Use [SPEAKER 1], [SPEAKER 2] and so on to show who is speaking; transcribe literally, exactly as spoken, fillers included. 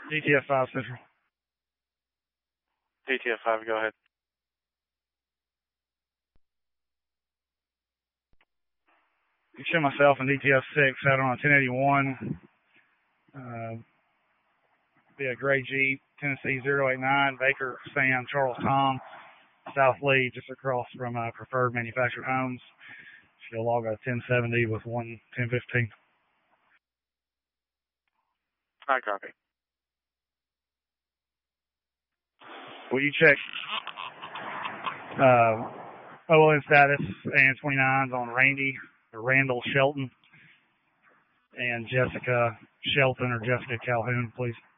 [SPEAKER 1] D T F five Central.
[SPEAKER 2] D T F five, go ahead.
[SPEAKER 1] You show myself and D T F six out on a ten eighty-one. Uh, be a gray Jeep, Tennessee zero eight nine, Baker, Sam, Charles, Tom, South Lee, just across from uh, Preferred Manufactured Homes. She'll log a ten seventy with one ten fifteen.
[SPEAKER 2] I copy.
[SPEAKER 1] Will you check uh, O L N status and twenty-nines on Randy or Randall Shelton and Jessica Shelton or Jessica Calhoun, please?